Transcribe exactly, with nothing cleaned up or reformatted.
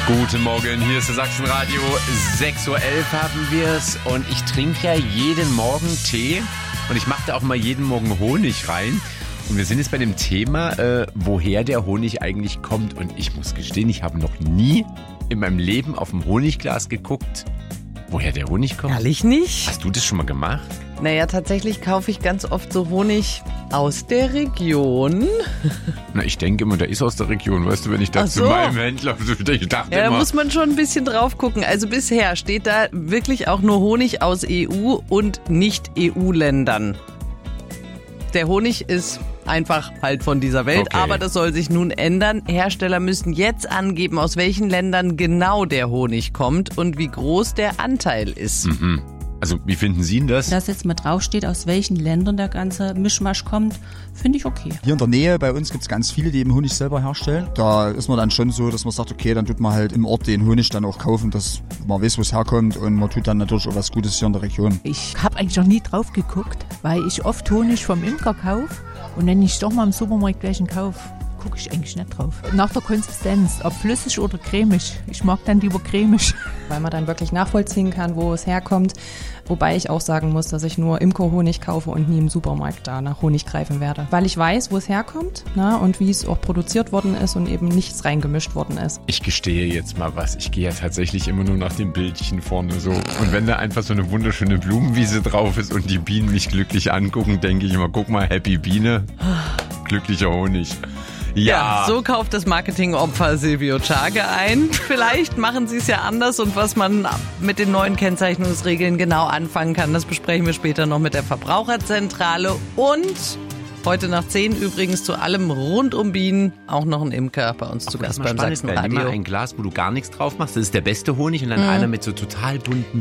Guten Morgen, hier ist das Sachsenradio. sechs Uhr elf haben wir es und ich trinke ja jeden Morgen Tee und ich mache da auch mal jeden Morgen Honig rein. Und wir sind jetzt bei dem Thema, äh, woher der Honig eigentlich kommt. Und ich muss gestehen, ich habe noch nie in meinem Leben auf ein Honigglas geguckt, woher der Honig kommt. Ehrlich nicht? Hast du das schon mal gemacht? Naja, tatsächlich kaufe ich ganz oft so Honig aus der Region. Na, ich denke immer, der ist aus der Region. Weißt du, wenn ich da Ach zu so. meinem Händler, ich dachte Ja, da immer... muss man schon ein bisschen drauf gucken. Also bisher steht da wirklich auch nur Honig aus E U und Nicht-E U-Ländern. Der Honig ist einfach halt von dieser Welt, Okay. aber das soll sich nun ändern. Hersteller müssen jetzt angeben, aus welchen Ländern genau der Honig kommt und wie groß der Anteil ist. Mhm. Also, wie finden Sie denn das? Dass jetzt mit draufsteht, aus welchen Ländern der ganze Mischmasch kommt, finde ich okay. Hier in der Nähe bei uns gibt es ganz viele, die eben Honig selber herstellen. Da ist man dann schon so, dass man sagt, okay, dann tut man halt im Ort den Honig dann auch kaufen, dass man weiß, wo es herkommt und man tut dann natürlich auch was Gutes hier in der Region. Ich habe eigentlich noch nie drauf geguckt, weil ich oft Honig vom Imker kaufe und wenn ich doch mal im Supermarkt welchen kaufe, gucke ich eigentlich nicht drauf. Nach der Konsistenz, ob flüssig oder cremig. Ich mag dann lieber cremig. Weil man dann wirklich nachvollziehen kann, wo es herkommt. Wobei ich auch sagen muss, dass ich nur Imkerhonig kaufe und nie im Supermarkt da nach Honig greifen werde. Weil ich weiß, wo es herkommt, na, und wie es auch produziert worden ist und eben nichts reingemischt worden ist. Ich gestehe jetzt mal was. Ich gehe ja tatsächlich immer nur nach dem Bildchen vorne so. Und wenn da einfach so eine wunderschöne Blumenwiese drauf ist und die Bienen mich glücklich angucken, denke ich immer, guck mal, Happy Biene, glücklicher Honig. Ja. Ja, so kauft das Marketingopfer Silvio Czage ein. Vielleicht machen sie es ja anders und was man mit den neuen Kennzeichnungsregeln genau anfangen kann, das besprechen wir später noch mit der Verbraucherzentrale. Und heute nach zehn übrigens zu allem rund um Bienen auch noch ein Imker bei uns zu Gast beim Nimm mal Sachsenradio. ein Glas, wo du gar nichts drauf machst. Das ist der beste Honig und dann einer mit so total bunten